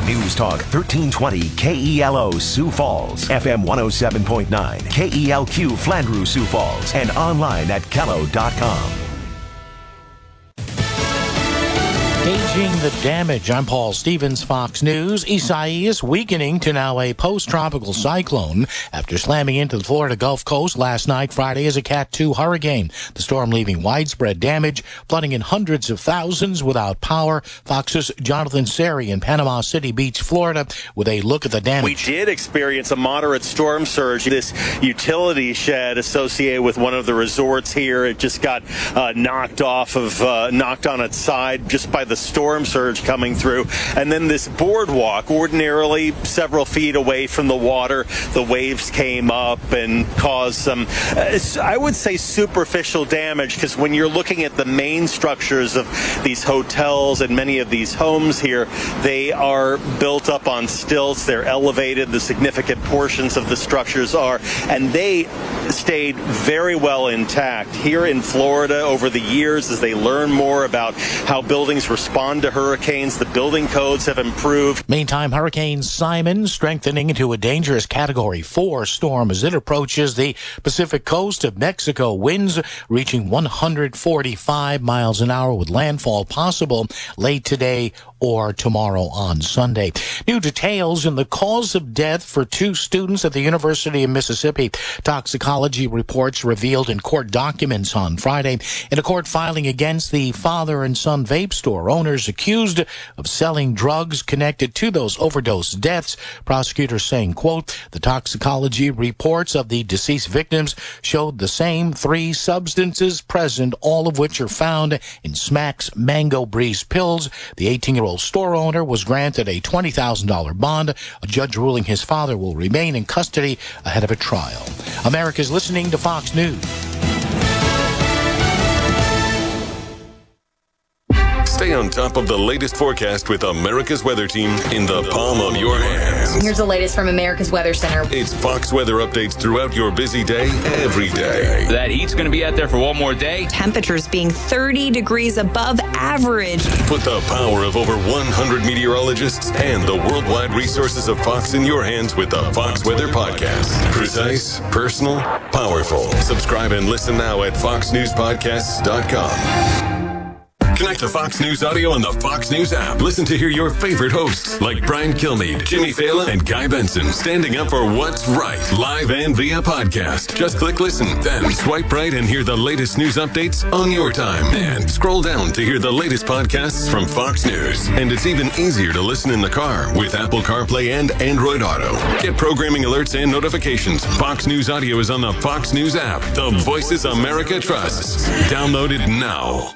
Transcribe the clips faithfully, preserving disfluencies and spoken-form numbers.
News Talk thirteen twenty K E L O Sioux Falls, F M one oh seven point nine, K E L Q Flandreau Sioux Falls, and online at kello dot com. Gauging the damage. I'm Paul Stevens, Fox News. Isaias weakening to now a post-tropical cyclone after slamming into the Florida Gulf Coast last night, Friday, as a Cat two hurricane. The storm leaving widespread damage, flooding in hundreds of thousands without power. Fox's Jonathan Seri in Panama City Beach, Florida, with a look at the damage. We did experience a moderate storm surge. This utility shed associated with one of the resorts here, it just got uh, knocked off of, uh, knocked on its side just by the storm surge coming through. And then this boardwalk, ordinarily several feet away from the water, the waves came up and caused some, uh, I would say, superficial damage, because when you're looking at the main structures of these hotels and many of these homes here, they are built up on stilts, they're elevated, the significant portions of the structures are, and they stayed very well intact. Here in Florida, over the years, as they learn more about how buildings respond to hurricanes, the building codes have improved. Meantime, Hurricane Simon strengthening into a dangerous Category four storm as it approaches the Pacific coast of Mexico. Winds reaching one hundred forty-five miles an hour with landfall possible late today or tomorrow on Sunday. New details in the cause of death for two students at the University of Mississippi. Toxicology reports revealed in court documents on Friday in a court filing against the father and son vape store owners accused of selling drugs connected to those overdose deaths. Prosecutors saying, quote, the toxicology reports of the deceased victims showed the same three substances present, all of which are found in Smack's Mango Breeze pills. The eighteen-year-old store owner was granted a twenty thousand dollars bond, a judge ruling his father will remain in custody ahead of a trial. America's listening to Fox News. Stay on top of the latest forecast with America's Weather Team in the palm of your hands. Here's the latest from America's Weather Center. It's Fox weather updates throughout your busy day, every day. That heat's going to be out there for one more day. Temperatures being thirty degrees above average. Put the power of over one hundred meteorologists and the worldwide resources of Fox in your hands with the Fox Weather Podcast. Precise, personal, powerful. Subscribe and listen now at fox news podcasts dot com. Connect to Fox News Audio on the Fox News app. Listen to hear your favorite hosts like Brian Kilmeade, Jimmy Fallon, and Guy Benson standing up for what's right, live and via podcast. Just click listen, then swipe right and hear the latest news updates on your time. And scroll down to hear the latest podcasts from Fox News. And it's even easier to listen in the car with Apple CarPlay and Android Auto. Get programming alerts and notifications. Fox News Audio is on the Fox News app. The voices America trusts. Download it now.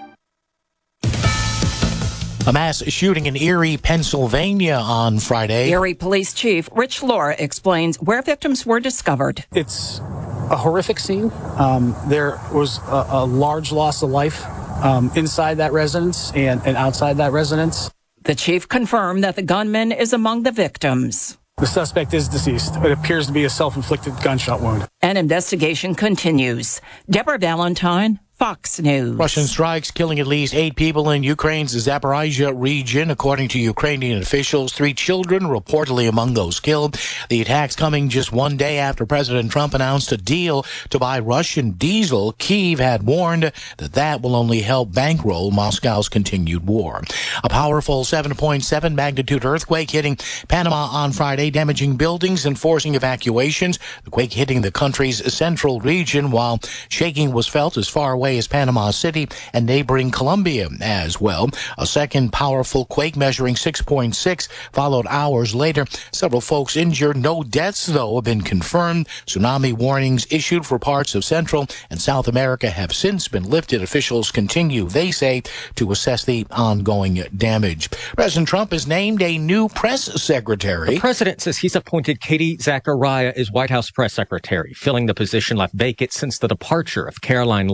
A mass shooting in Erie, Pennsylvania on Friday. Erie Police Chief Rich Laura explains where victims were discovered. It's a horrific scene. Um, there was a, a large loss of life um, inside that residence and, and outside that residence. The chief confirmed that the gunman is among the victims. The suspect is deceased. It appears to be a self-inflicted gunshot wound. An investigation continues. Deborah Valentine, Fox News. Russian strikes killing at least eight people in Ukraine's Zaporizhia region, according to Ukrainian officials. Three children reportedly among those killed. The attacks coming just one day after President Trump announced a deal to buy Russian diesel. Kyiv had warned that that will only help bankroll Moscow's continued war. A powerful seven point seven magnitude earthquake hitting Panama on Friday, damaging buildings and forcing evacuations. The quake hitting the country's central region, while shaking was felt as far away as Panama City and neighboring Colombia as well. A second powerful quake measuring six point six followed hours later. Several folks injured. No deaths, though, have been confirmed. Tsunami warnings issued for parts of Central and South America have since been lifted. Officials continue, they say, to assess the ongoing damage. President Trump has named a new press secretary. The president says he's appointed Katie Zachariah as White House press secretary, filling the position left vacant since the departure of Caroline Leavitt in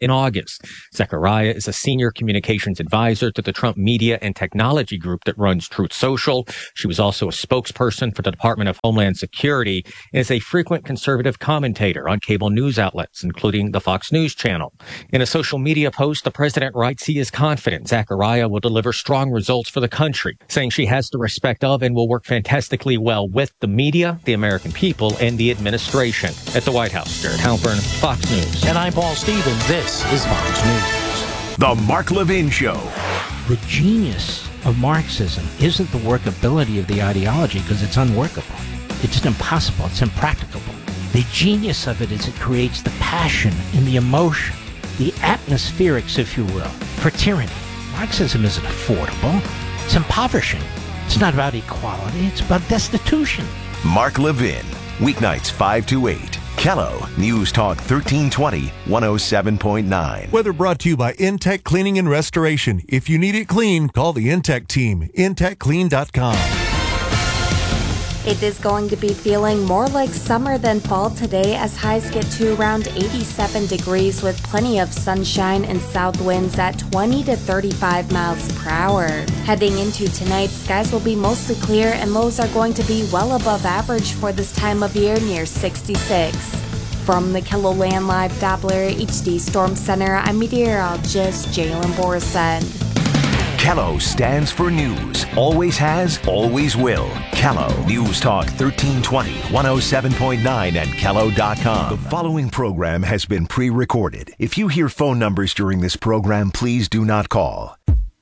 in August. Zechariah is a senior communications advisor to the Trump media and technology group that runs Truth Social. She was also a spokesperson for the Department of Homeland Security and is a frequent conservative commentator on cable news outlets, including the Fox News channel. In a social media post, the president writes he is confident Zechariah will deliver strong results for the country, saying she has the respect of and will work fantastically well with the media, the American people, and the administration. At the White House, Jared Halpern, Fox News. And I'm Paul Stevens. This is Fox News. The Mark Levin Show. The genius of Marxism isn't the workability of the ideology, because it's unworkable. It's just impossible. It's impracticable. The genius of it is it creates the passion and the emotion, the atmospherics, if you will, for tyranny. Marxism isn't affordable. It's impoverishing. It's not about equality. It's about destitution. Mark Levin. Weeknights five to eight. Kello, News Talk thirteen twenty, one oh seven point nine. Weather brought to you by Intech Cleaning and Restoration. If you need it clean, call the Intech team. intech clean dot com. It is going to be feeling more like summer than fall today, as highs get to around eighty-seven degrees with plenty of sunshine and south winds at twenty to thirty-five miles per hour. Heading into tonight, skies will be mostly clear and lows are going to be well above average for this time of year, near sixty-six. From the KELOLAND Live Doppler H D Storm Center, I'm meteorologist Jalen Borison. Kello stands for news. Always has, always will. Kello. News Talk thirteen twenty, one oh seven point nine and Kello dot com. The following program has been pre-recorded. If you hear phone numbers during this program, please do not call.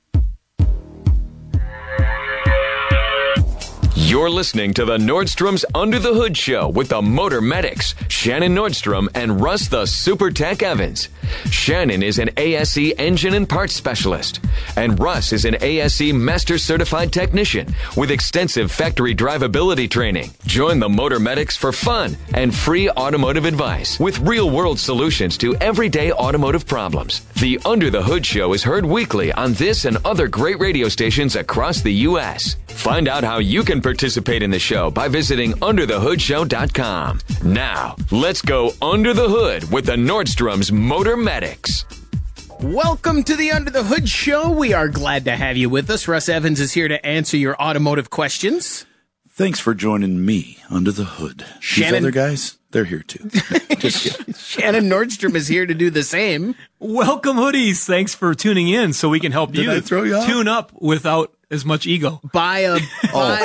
You're listening to the Nordstrom's Under the Hood Show with the Motor Medics, Shannon Nordstrom and Russ the Super Tech Evans. Shannon is an A S E engine and parts specialist, and Russ is an A S E Master Certified Technician with extensive factory drivability training. Join the Motor Medics for fun and free automotive advice with real-world solutions to everyday automotive problems. The Under the Hood Show is heard weekly on this and other great radio stations across the U S Find out how you can participate in the show by visiting under the hood show dot com. Now, let's go under the hood with the Nordstrom's Motor Medics. Welcome to the Under the Hood Show. We are glad to have you with us. Russ Evans is here to answer your automotive questions. Thanks for joining me under the hood. Shannon, These other guys, they're here too. Shannon Nordstrom is here to do the same. Welcome, hoodies. Thanks for tuning in so we can help Did you, I throw you off? tune up without as much ego. Buy a... Buy,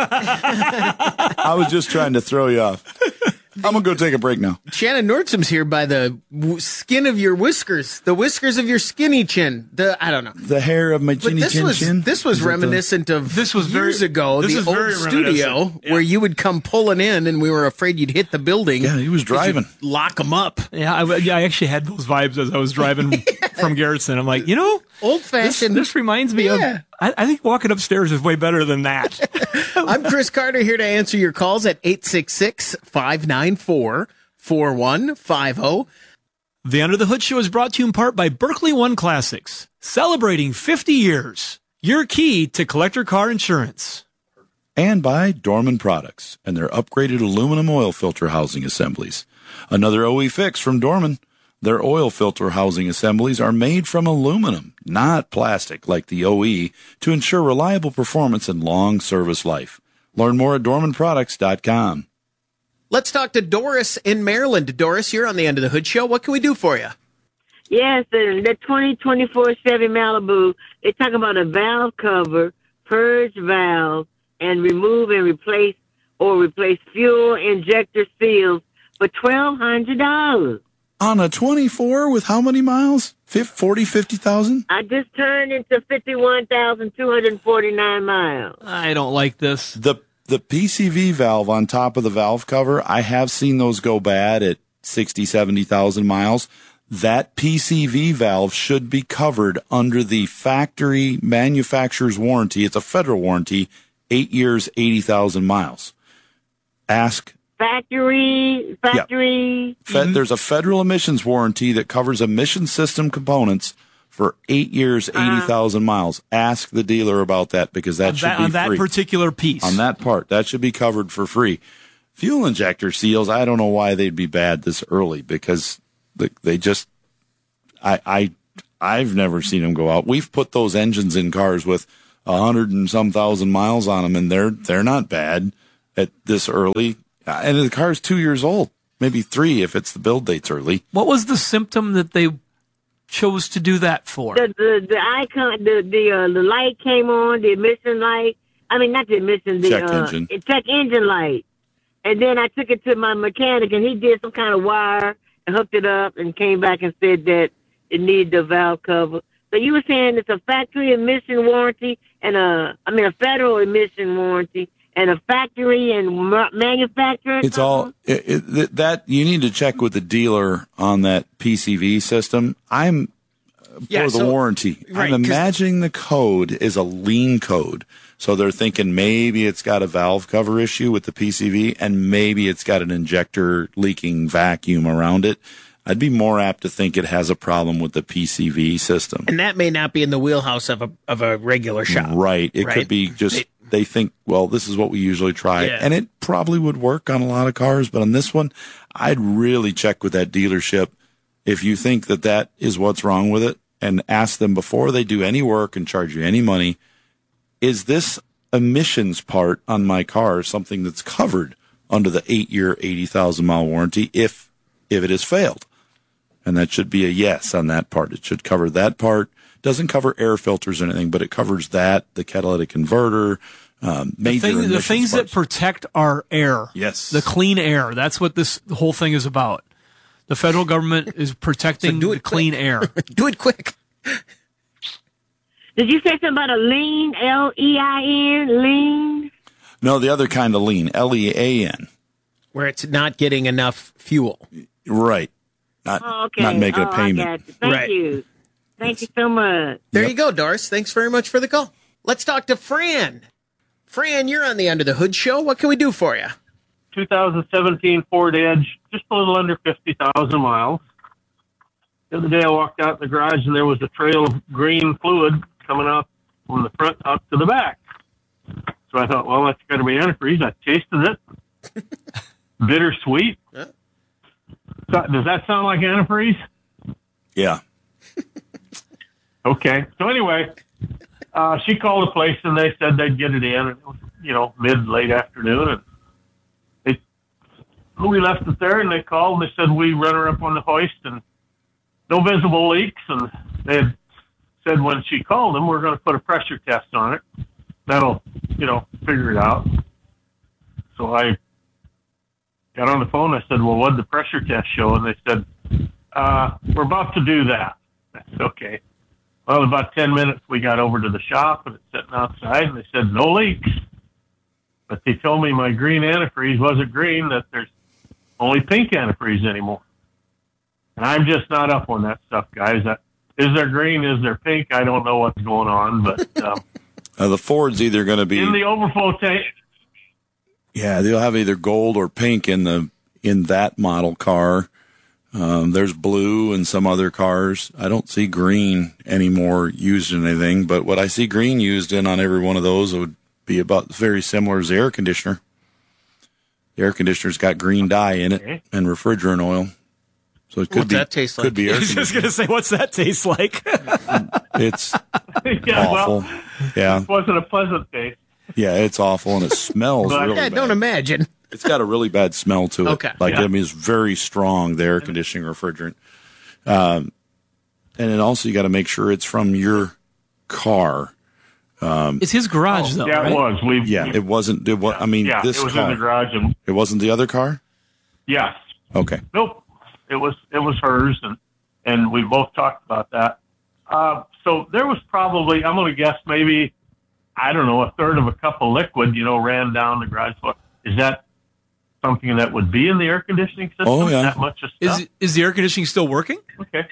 I was just trying to throw you off. I'm going to go take a break now. Shannon Nordstrom's here by the w- skin of your whiskers, the whiskers of your skinny chin. The I don't know. The hair of my chinny but this chin was, chin. This was reminiscent the, of this was years very, ago, this the is old very studio yeah. where you would come pulling in and we were afraid you'd hit the building. Yeah, he was driving. Lock them up. Yeah I, yeah, I actually had those vibes as I was driving yeah. from Garrison. I'm like, you know, old-fashioned. This, this reminds me yeah. of... I, I think walking upstairs is way better than that. I'm Chris Carter, here to answer your calls at eight six six, five nine four, four one five zero. The Under the Hood Show is brought to you in part by Berkeley One Classics, celebrating fifty years. Your key to collector car insurance. And by Dorman Products and their upgraded aluminum oil filter housing assemblies. Another O E fix from Dorman. Their oil filter housing assemblies are made from aluminum, not plastic like the O E, to ensure reliable performance and long service life. Learn more at dorman products dot com. Let's talk to Doris in Maryland. Doris, you're on the End of the Hood Show. What can we do for you? Yes, the, the twenty twenty-four Chevy Malibu, they talk about a valve cover, purge valve, and remove and replace or replace fuel injector seals for twelve hundred dollars. On a twenty-four with how many miles? forty, fifty thousand? I just turned into fifty-one thousand two hundred forty-nine miles. I don't like this. The the P C V valve on top of the valve cover, I have seen those go bad at sixty, seventy thousand miles. That P C V valve should be covered under the factory manufacturer's warranty. It's a federal warranty, eight years, eighty thousand miles. Ask Factory, factory. Yeah. Fe- there's a federal emissions warranty that covers emission system components for eight years, eighty thousand uh, miles. Ask the dealer about that because that should that, be on that free. particular piece. On that part, that should be covered for free. Fuel injector seals, I don't know why they'd be bad this early because they just, I, I, I've never seen them go out. We've put those engines in cars with a hundred and some thousand miles on them, and they're they're not bad at this early. And the car's two years old, maybe three if it's the build date's early. What was the symptom that they chose to do that for? The the, the icon, the the uh, the light came on, the emission light. I mean, not the emission, the check uh, engine, check engine light. And then I took it to my mechanic, and he did some kind of wire and hooked it up, and came back and said that it needed the valve cover. So you were saying it's a factory emission warranty and a, I mean, a federal emission warranty and a factory and ma- manufacturer. It's all it, it, that you need to check with the dealer on that P C V system. I'm Yeah, for the so- warranty. right, I'm 'cause- imagining the code is a lean code. So they're thinking maybe it's got a valve cover issue with the P C V and maybe it's got an injector leaking vacuum around it. I'd be more apt to think it has a problem with the P C V system. And that may not be in the wheelhouse of a of a regular shop. Right. It right? could be just They- they think, well, this is what we usually try. Yeah. And it probably would work on a lot of cars. But on this one, I'd really check with that dealership if you think that that is what's wrong with it, and ask them before they do any work and charge you any money, is this emissions part on my car something that's covered under the eight-year, eighty thousand mile warranty if if it has failed? And that should be a yes on that part. It should cover that part. Doesn't cover air filters or anything, but it covers that, the catalytic converter, um, The, major thing, the emissions things parts. that protect our air. Yes. The clean air. That's what this whole thing is about. The federal government is protecting the clean air. Do it quick. Did you say something about a lean, L E I N, lean? No, the other kind of lean, L E A N. Where it's not getting enough fuel. Right. Not, Oh, okay. not making oh, a payment. I got you. Thank Right. you. Thank you so much. There you go, Doris. Thanks very much for the call. Let's talk to Fran. Fran, you're on the Under the Hood show. What can we do for you? two thousand seventeen Ford Edge, just a little under fifty thousand miles. The other day I walked out in the garage and there was a trail of green fluid coming out from the front up to the back. So I thought, well, that's got to be antifreeze. I tasted it. Bittersweet. Yeah. So, does that sound like antifreeze? Yeah. Okay. So anyway, uh, she called the place and they said they'd get it in. And it was, you know, mid, late afternoon. And they, we left it there and they called and they said, we run her up on the hoist and no visible leaks. And they had said when she called them, we're going to put a pressure test on it. That'll, you know, figure it out. So I got on the phone. I said, well, what'd the pressure test show? And they said, uh, we're about to do that. I said, okay. Well, in about ten minutes, we got over to the shop and it's sitting outside and they said, no leaks. But they told me my green antifreeze wasn't green, that there's only pink antifreeze anymore. And I'm just not up on that stuff, guys. That, is there green? Is there pink? I don't know what's going on, but um, Uh, the Ford's either going to be in the overflow tank. yeah, they'll have either gold or pink in the in that model car. Um, there's blue in some other cars. I don't see green anymore used in anything, but what I see green used in on every one of those would be about very similar as the air conditioner. The air conditioner's got green dye in it and refrigerant oil. So it could What's be that taste could like? be air I was just conditioner. going to say, what's that taste like? It's Yeah, awful. well, Yeah. it wasn't a pleasant taste. Yeah, it's awful and it smells But- really yeah, bad. don't imagine. It's got a really bad smell to it. Okay. Like, Yeah. I mean, it's very strong, the air conditioning refrigerant. Um, and then also you got to make sure it's from your car. Um, It's his garage, though, Yeah, right? it was. We, yeah, it wasn't, it was, I mean, yeah, this it was car. in the garage, and It wasn't the other car? yes, Okay. nope, it was it was hers, and and we both talked about that. Uh, so there was probably, I'm going to guess maybe, I don't know, a third of a cup of liquid, you know, ran down the garage floor. Is that something that would be in the air conditioning system? Oh, yeah. That much of stuff? Is is the air conditioning still working? Okay.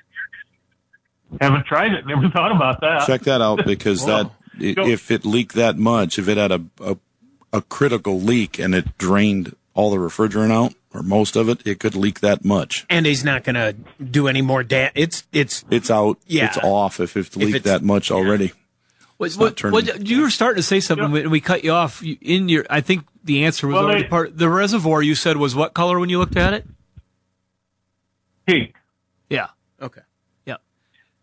Haven't tried it. Never thought about that. Check that out because that, i- Go. if it leaked that much, if it had a, a, a critical leak and it drained all the refrigerant out or most of it, it could leak that much. And he's not going to do any more damage. It's, it's, It's out. Yeah. It's off if it's leaked it's- that much already. What, It's not what, turning- what, you were starting to say something when we cut you off. You- In your, I think the answer was Well, already they- part. The reservoir you said was what color when you looked at it? Pink. Yeah. okay. Yeah.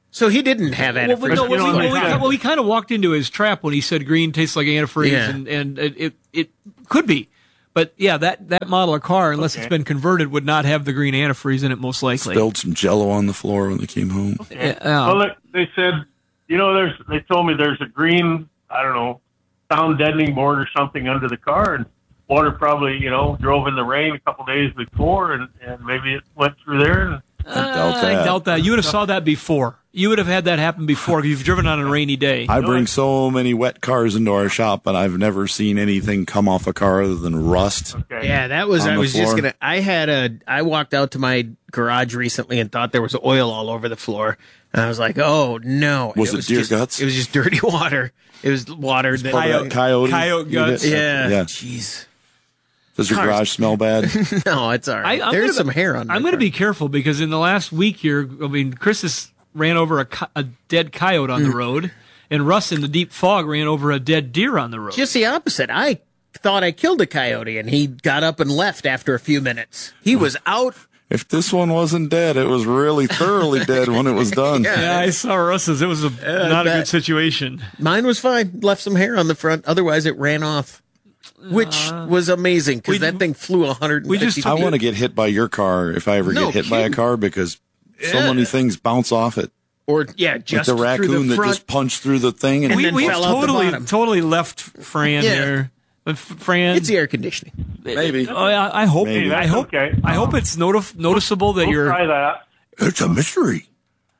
So he didn't have Well, antifreeze. but no, well, You know, we, well, we, like that. well, he kind of walked into his trap when he said green tastes like antifreeze, Yeah. and, and it, it it could be. But yeah, that, that model of car, unless Okay. it's been converted, would not have the green antifreeze in it, most likely. Spilled some Jello on the floor when they came home. Yeah. Well, they, they said, you know, there's. They told me there's a green, I don't know, sound deadening board or something under the car, and water probably, you know, drove in the rain a couple days before, and, and maybe it went through there. And Uh, I doubt that. You would have saw that before. You would have had that happen before because you've driven on a rainy day. I bring so many wet cars into our shop, and I've never seen anything come off a car other than rust. Okay. Yeah, that was. On I the was just floor. gonna. I had a. I walked out to my garage recently and thought there was oil all over the floor, and I was like, "Oh no!" Was it deer just, guts? It was just dirty water. It was water that Coyote, coyote, coyote You guts. hit- Yeah. yeah. Jeez. Does your Cars. garage smell bad? No, it's all right. I, I'm There's gonna, some hair on. I'm my going to car. be careful because in the last week here, I mean, Chris has ran over a, co- a dead coyote on the road, and Russ in the deep fog ran over a dead deer on the road. Just the opposite. I thought I killed a coyote, and he got up and left after a few minutes. He was out. If this one wasn't dead, it was really thoroughly dead when it was done. yeah, I saw Russ's. It was a, not a bet. good situation. Mine was fine. Left some hair on the front. Otherwise, it ran off, which was amazing because that thing flew one hundred fifty we just- feet. I want to get hit by your car if I ever No get hit by a kidding. car because so Yeah. many things bounce off it. Or yeah, Like just the through raccoon the that front. just punched through the thing and, And we then we fell out the totally bottom. totally left Fran Yeah. there. But F- Fran, It's the air conditioning. maybe. Oh, yeah, I hope. Maybe. I hope. Okay. I hope it's notif- noticeable that we'll you're try that. It's a mystery.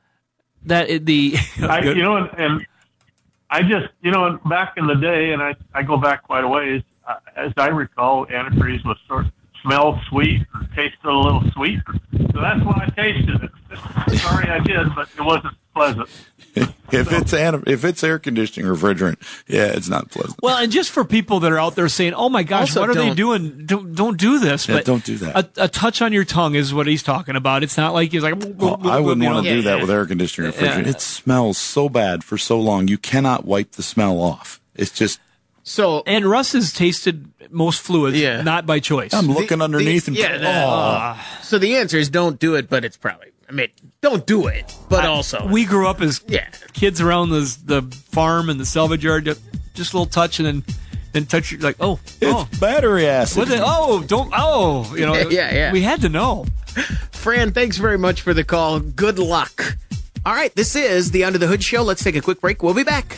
that it, the. I, you know, and, and I just, you know, back in the day, and I, I go back quite a ways. Uh, as I recall, antifreeze was sort of smelled sweet, or tasted a little sweet. So that's when I tasted it. Sorry, I did, but it wasn't pleasant. If it's an, if it's air conditioning refrigerant, yeah, it's not pleasant. Well, and just for people that are out there saying, "Oh my gosh, Also what are they don't- doing? Don't, don't do this." Yeah, but don't do that. A, a touch on your tongue is what he's talking about. It's not like he's like. Oh, I wouldn't you want know. to do that Yeah. with air conditioning refrigerant. Yeah. It smells so bad for so long. You cannot wipe the smell off. It's just So And Russ has tasted most fluids, Yeah. not by choice. I'm looking the- underneath the- and yeah, the- oh, so the answer is don't do it, but it's probably. I mean, don't do it, but also we grew up as yeah. kids around the the farm and the salvage yard. Just, just a little touch, and then then touch. You're like, oh, oh, it's battery acid. what the, oh, don't, oh, you know, Yeah, yeah. We had to know. Fran, thanks very much for the call. Good luck. All right, this is the Under the Hood Show. Let's take a quick break. We'll be back.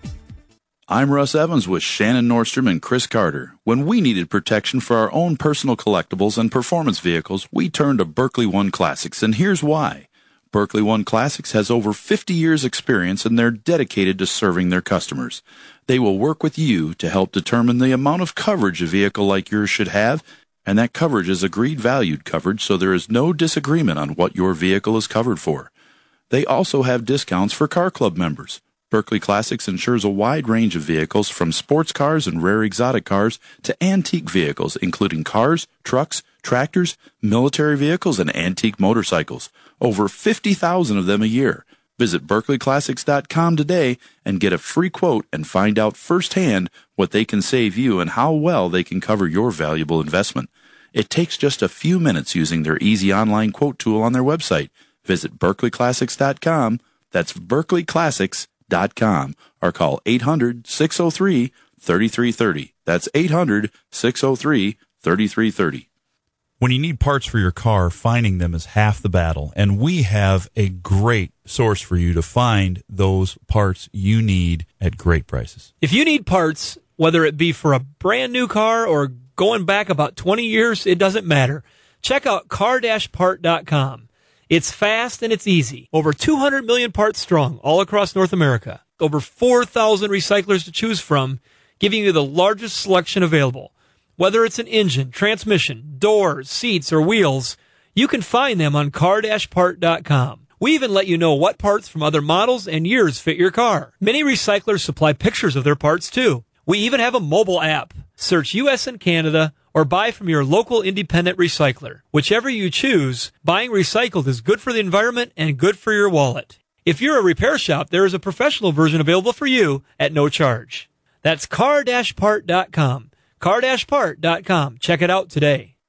I'm Russ Evans with Shannon Nordstrom and Chris Carter. When we needed protection for our own personal collectibles and performance vehicles, we turned to Berkeley One Classics, and here's why. Berkeley One Classics has over fifty years experience and they're dedicated to serving their customers. They will work with you to help determine the amount of coverage a vehicle like yours should have, and that coverage is agreed valued coverage so there is no disagreement on what your vehicle is covered for. They also have discounts for Car Club members. Berkeley Classics insures a wide range of vehicles from sports cars and rare exotic cars to antique vehicles, including cars, trucks, tractors, military vehicles, and antique motorcycles. Over fifty thousand of them a year. Visit berkeley classics dot com today and get a free quote and find out firsthand what they can save you and how well they can cover your valuable investment. It takes just a few minutes using their easy online quote tool on their website. Visit berkeley classics dot com. That's berkeley classics dot com or call eight hundred, six oh three, three three three oh. That's eight hundred, six oh three, three three three oh. When you need parts for your car, finding them is half the battle, and we have a great source for you to find those parts you need at great prices. If you need parts, whether it be for a brand new car or going back about twenty years, it doesn't matter. Check out car dash part dot com. It's fast and it's easy. Over two hundred million parts strong all across North America. Over four thousand recyclers to choose from, giving you the largest selection available. Whether it's an engine, transmission, doors, seats, or wheels, you can find them on car dash part dot com. We even let you know what parts from other models and years fit your car. Many recyclers supply pictures of their parts too. We even have a mobile app. Search U S and Canada or buy from your local independent recycler. Whichever you choose, buying recycled is good for the environment and good for your wallet. If you're a repair shop, there is a professional version available for you at no charge. That's car dash part dot com. car dash part dot com. Check it out today.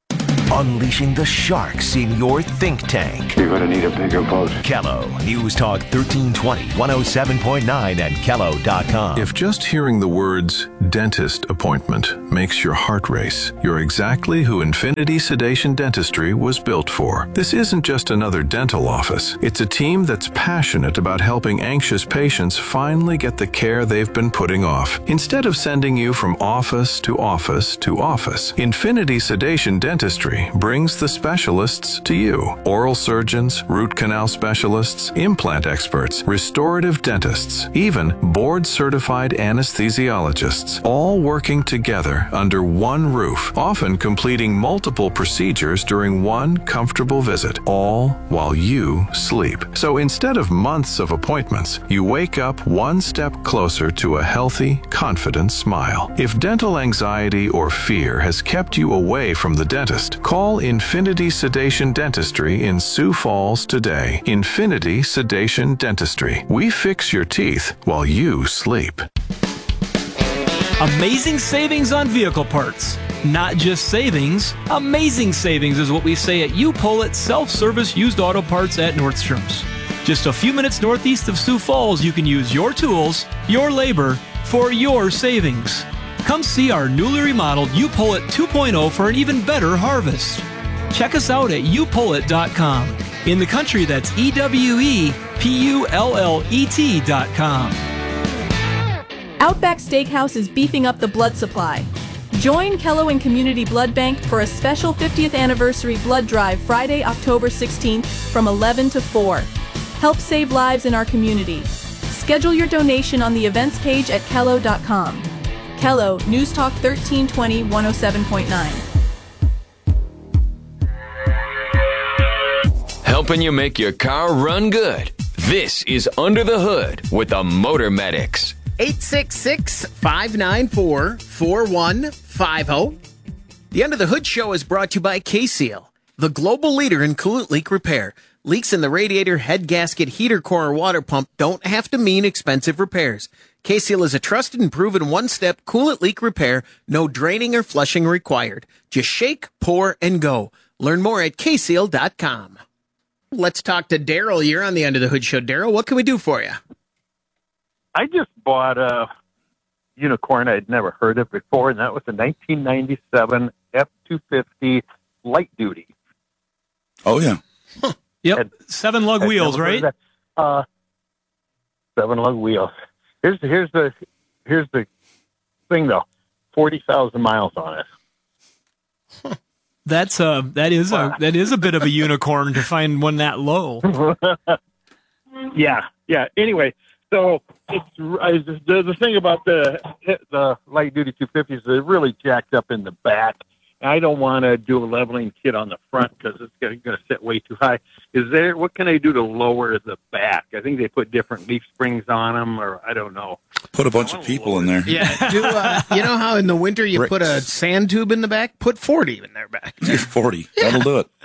unleashing the sharks in your think tank. You're going to need a bigger boat. Kello News Talk thirteen twenty, one oh seven point nine and Kello dot com. If just hearing the words dentist appointment makes your heart race, you're exactly who Infinity Sedation Dentistry was built for. This isn't just another dental office. It's a team that's passionate about helping anxious patients finally get the care they've been putting off. Instead of sending you from office to office to office, Infinity Sedation Dentistry brings the specialists to you. Oral surgeons, root canal specialists, implant experts, restorative dentists, even board-certified anesthesiologists, all working together under one roof, often completing multiple procedures during one comfortable visit, all while you sleep. So instead of months of appointments, you wake up one step closer to a healthy, confident smile. If dental anxiety or fear has kept you away from the dentist, call Infinity Sedation Dentistry in Sioux Falls today. Infinity Sedation Dentistry. We fix your teeth while you sleep. Amazing savings on vehicle parts. Not just savings, amazing savings is what we say at U-Pull-It Self-Service Used Auto Parts at Nordstrom's. Just a few minutes northeast of Sioux Falls, you can use your tools, your labor, for your savings. Come see our newly remodeled U-Pull-It two point oh for an even better harvest. Check us out at U Pull It dot com. In the country, that's E W E P U L L E T dot com. Outback Steakhouse is beefing up the blood supply. Join Kello and Community Blood Bank for a special fiftieth anniversary blood drive Friday, October sixteenth from eleven to four. Help save lives in our community. Schedule your donation on the events page at Kello dot com. Kello, News Talk thirteen twenty, one oh seven point nine. Helping you make your car run good. This is Under the Hood with the Motor Medics. eight six six, five nine four, four one five zero. The Under the Hood Show is brought to you by K-Seal, the global leader in coolant leak repair. Leaks in the radiator, head gasket, heater core, or water pump don't have to mean expensive repairs. K-Seal is a trusted and proven one-step coolant leak repair, no draining or flushing required. Just shake, pour, and go. Learn more at K Seal dot com. Let's talk to Daryl. You're on the Under the Hood Show. Daryl, what can we do for you? I just bought a unicorn I'd never heard of before, and that was a nineteen ninety-seven F two fifty light duty. Oh, yeah. Huh. Yep. I'd, seven lug I'd wheels, right? Uh, seven lug wheels. Here's the, here's the, here's the thing though. forty thousand miles on it. Huh. That's a, that is a, that is a bit of a unicorn to find one that low. yeah. Yeah. Anyway, so it's, I, the, the thing about the, the light duty two fifty is they're really jacked up in the back. I don't want to do a leveling kit on the front because it's going to sit way too high. Is there, what can I do to lower the back? I think they put different leaf springs on them, or I don't know. Put a bunch of people in there. Yeah. Do, uh, you know how in the winter you Bricks. put a sand tube in the back? Put forty in their back. forty. That'll do it.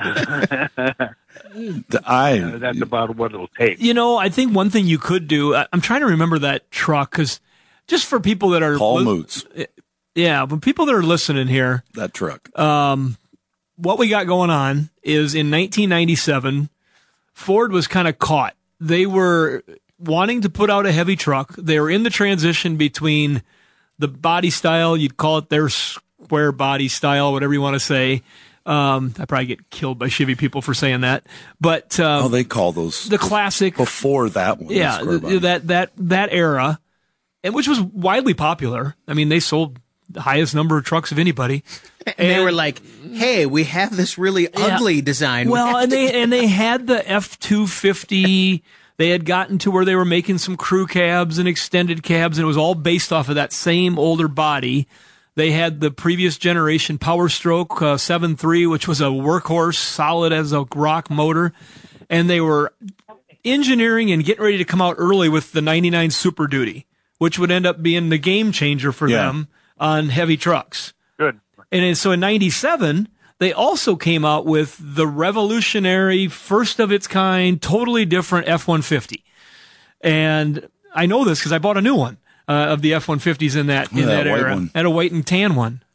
the eye. That's about what it'll take. You know, I think one thing you could do, I'm trying to remember that truck, because just for people that are... Paul li- Moots. Yeah, but people that are listening here... That truck. Um, what we got going on is in nineteen ninety-seven, Ford was kind of caught. They were wanting to put out a heavy truck. They were in the transition between the body style, you'd call it their square body style, whatever you want to say. Um, I probably get killed by Chevy people for saying that, but um, oh, they call those the classic before that one. Yeah, th- that that that era, and which was widely popular. I mean, they sold the highest number of trucks of anybody. And, and they were like, "Hey, we have this really ugly yeah. design." Well, and they and they had the F two fifty. They had gotten to where they were making some crew cabs and extended cabs, and it was all based off of that same older body. They had the previous generation Power Stroke uh, seven three, which was a workhorse, solid as a rock motor. And they were engineering and getting ready to come out early with the ninety-nine Super Duty, which would end up being the game changer for yeah. them on heavy trucks. Good. And so in ninety-seven, they also came out with the revolutionary, first of its kind, totally different F one fifty. And I know this because I bought a new one. Uh, of the F one fifties in that in yeah, that white era, one. and a white and tan one,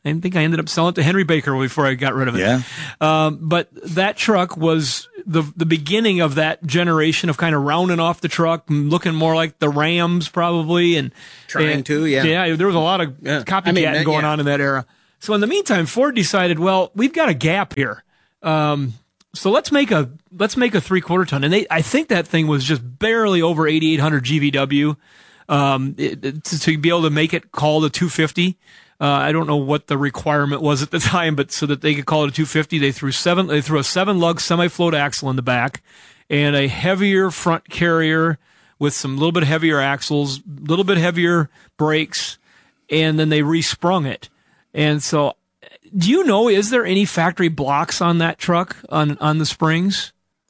I think I ended up selling it to Henry Baker before I got rid of it. Yeah. Um, but that truck was the the beginning of that generation of kind of rounding off the truck, looking more like the Rams probably, and Trying and, to, yeah. yeah. There was a lot of Yeah. copycatting I mean, that- going yeah. on in that era. So in the meantime, Ford decided, well, we've got a gap here. Um, so let's make a let's make a three quarter ton, and they I think that thing was just barely over eighty-eight hundred G V W. Um, it, it- to, to be able to make it called a two fifty. Uh, I don't know what the requirement was at the time, but so that they could call it a two fifty, they threw seven. They threw a seven lug semi float axle in the back, and a heavier front carrier with some little bit heavier axles, a little bit heavier brakes, and then they resprung it. And so, do you know, is there any factory blocks on that truck on on the springs?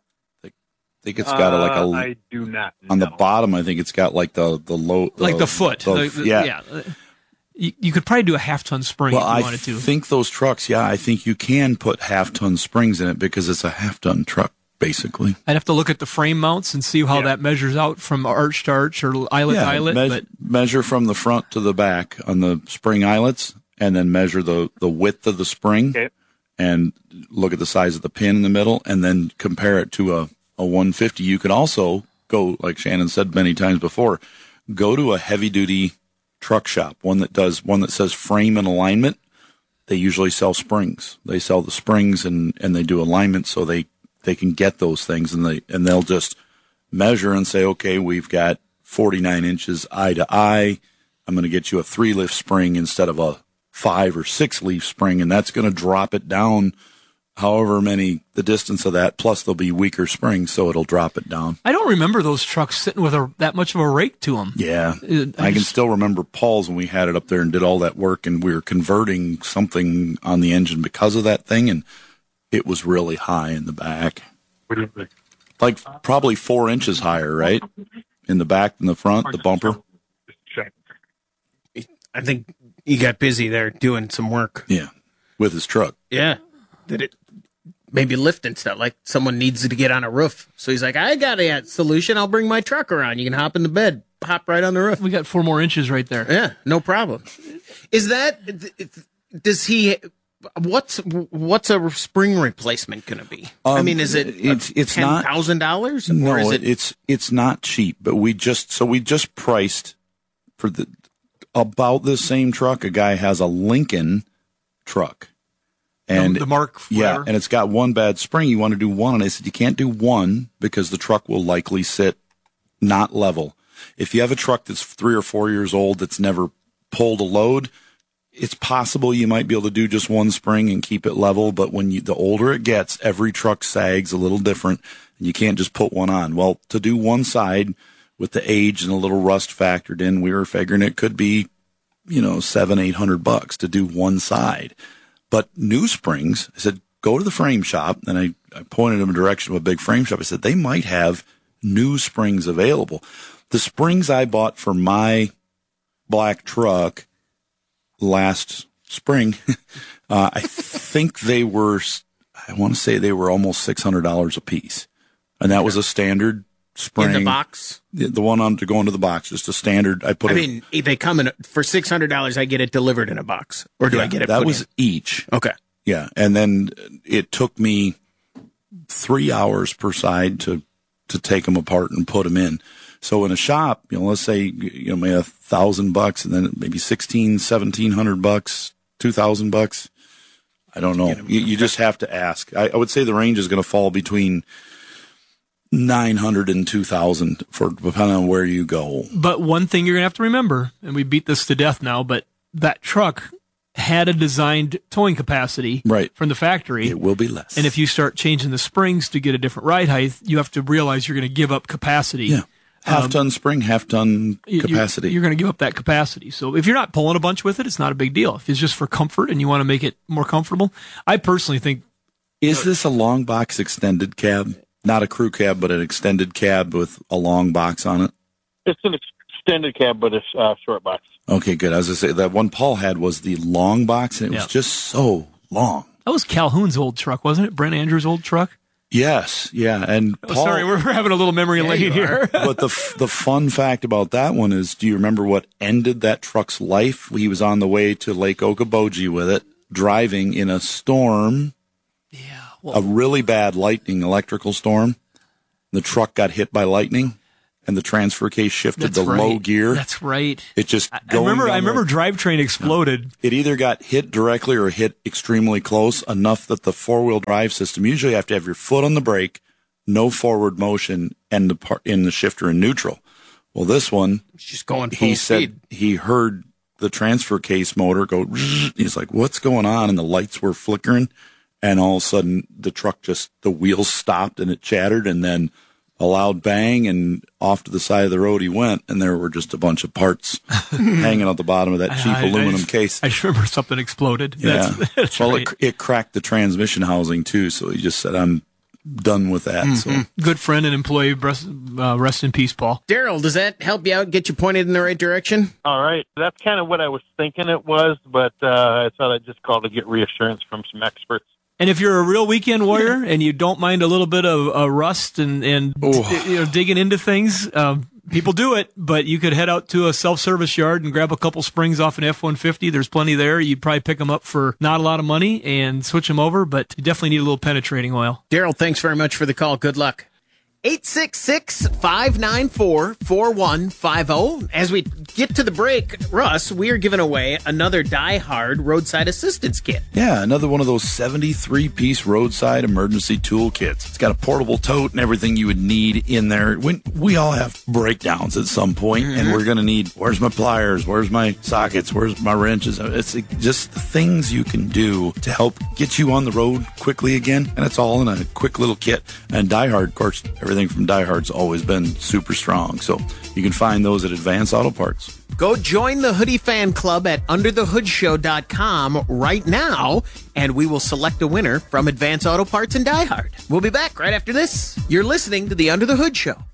I think it's got a, like a. Uh, I do not. On the bottom, I think it's got like the the low, the, Like the foot, the- The- the- yeah. yeah. You, you could probably do a half ton spring Well, if you I wanted to. think those trucks, yeah, I think you can put half ton springs in it because it's a half ton truck, basically. I'd have to look at the frame mounts and see how that measures out from arch to arch or eyelet to eyelet. me- but measure from the front to the back on the spring eyelets, and then measure the, the width of the spring, and look at the size of the pin in the middle, and then compare it to a, a one fifty. You could also go, like Shannon said many times before, go to a heavy duty truck shop, one that does one that says frame and alignment. They usually sell springs. They sell the springs and, and they do alignment, so they, they can get those things, and they and they'll just measure and say, okay, we've got forty-nine inches eye to eye. I'm going to get you a three lift spring instead of a five or six leaf spring, and that's going to drop it down however many the distance of that. Plus, there'll be weaker springs, so it'll drop it down. I don't remember those trucks sitting with a, that much of a rake to them. Yeah, I, I, can just- still remember Paul's when we had it up there and did all that work, and we were converting something on the engine because of that thing, and it was really high in the back, What do you think? like probably four inches higher, right, in the back than the front, the bumper. I think he got busy there doing some work. Yeah, with his truck. Yeah. Did it maybe lifting stuff, like someone needs to get on a roof. So he's like, I got a solution. I'll bring my truck around. You can hop in the bed, hop right on the roof. We got four more inches right there. Yeah, no problem. Is that, does he, what's what's a spring replacement going to be? I Um, mean, is it it's it's ten not thousand dollars? No, or is it, it's it's not cheap. But we just so we just priced for the about the same truck. A guy has a Lincoln truck, and The- the Mark yeah, whatever. and it's got one bad spring. You want to do one, and I said you can't do one because the truck will likely sit not level. If you have a truck that's three or four years old that's never pulled a load, it's possible you might be able to do just one spring and keep it level. But when you, the older it gets, every truck sags a little different, and you can't just put one on. Well, to do one side with the age and a little rust factored in, we were figuring it could be, you know, seven, eight hundred bucks to do one side. But new springs, I said, go to the frame shop, and I, I pointed them in the direction of a big frame shop. I said, they might have new springs available. The springs I bought for my black truck last spring, uh, I think they were, I want to say they were almost six hundred dollars a piece. And that was a standard spring. in the box? The, the one on to go into the box, just a standard. I put I a, mean, if they come in for six hundred dollars, I get it delivered in a box, or do I Yeah, get it? that put was in? each. Okay. Yeah. And then it took me three hours per side to, to take them apart and put them in. So in a shop, you know, let's say, you know, maybe a thousand bucks and then maybe sixteen, seventeen hundred bucks, two thousand bucks. I don't know. You, you just have to ask. I, I would say the range is going to fall between nine hundred and two thousand for depending on where you go. But one thing you're going to have to remember, and we beat this to death now, but that truck had a designed towing capacity right. from the factory. It will be less. And if you start changing the springs to get a different ride height, you have to realize you're going to give up capacity. Yeah. Half Um, ton spring, half ton you- you're- capacity. You're, going to give up that capacity. So if you're not pulling a bunch with it, it's not a big deal. If it's just for comfort and you want to make it more comfortable, I personally think. Is this a long box extended cab? Not a crew cab, but an extended cab with a long box on it? It's an extended cab, but it's uh, short box. Okay, good. As I say, that one Paul had was the long box, and it Yeah. was just so long. That was Calhoun's old truck, wasn't it? Brent Andrews' old truck? Yes, yeah, and Oh, Paul, sorry, we're having a little memory Yeah, lane you here. but the f- the fun fact about that one is, do you remember what ended that truck's life? He was on the way to Lake Okoboji with it, driving in a storm, yeah, well, a really bad lightning electrical storm. The truck got hit by lightning, and the transfer case shifted That's to right. low gear. That's right. It just I going remember. down I remember the- drivetrain exploded. It either got hit directly or hit extremely close enough that the four-wheel drive system, usually you have to have your foot on the brake, no forward motion, and the part in the shifter in neutral. Well, this one, It's just going full he speed. said he heard the transfer case motor go. He's like, "What's going on?" And the lights were flickering, and all of a sudden the truck just the wheels stopped and it chattered, and then a loud bang, and off to the side of the road he went, and there were just a bunch of parts hanging out the bottom of that cheap I- I- aluminum I, case. I just remember something exploded. Yeah. That's, that's well, right. it, it cracked the transmission housing too, so he just said, "I'm done with that." So Good friend and employee. Rest, uh, rest in peace, Paul. Daryl, does that help you out, get you pointed in the right direction? All right. That's kind of what I was thinking it was, but uh, I thought I'd just call to get reassurance from some experts. And if you're a real weekend warrior and you don't mind a little bit of uh, rust and, and you know, digging into things, um, people do it, but you could head out to a self-service yard and grab a couple springs off an F one fifty. There's plenty there. You'd probably pick them up for not a lot of money and switch them over, but you definitely need a little penetrating oil. Daryl, thanks very much for the call. Good luck. eight six six, five nine four, four one five zero. As we get to the break, Russ, we are giving away another Die Hard roadside assistance kit. yeah, another one of those seventy-three piece roadside emergency tool kits. It's got a portable tote and everything you would need in there. When we all have breakdowns at some point, and we're going to need, where's my pliers? Where's my sockets? Where's my wrenches? It's just things you can do to help get you on the road quickly again. And it's all in a quick little kit. And Die Hard, of course, everything from Die Hard's always been super strong. So you can find those at Advance Auto Parts. Go join the Hoodie Fan Club at under the hood show dot com right now, and we will select a winner from Advance Auto Parts and Die Hard. We'll be back right after this. You're listening to the Under the Hood Show.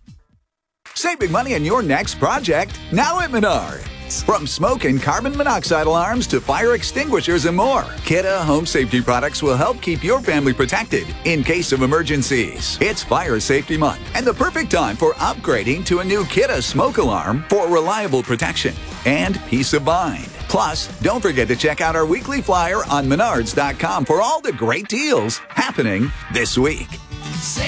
Save big money on your next project now at Menards. From smoke and carbon monoxide alarms to fire extinguishers and more, Kidde Home Safety products will help keep your family protected in case of emergencies. It's Fire Safety Month and the perfect time for upgrading to a new Kidde smoke alarm for reliable protection and peace of mind. Plus, don't forget to check out our weekly flyer on menards dot com for all the great deals happening this week. Save